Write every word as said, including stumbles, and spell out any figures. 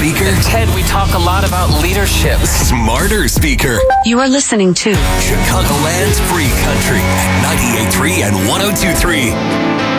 speaker. And Ted, we talk a lot about leadership. Smarter speaker. You are listening to Chicagoland's Free Country at ninety-eight point three and one oh two point three.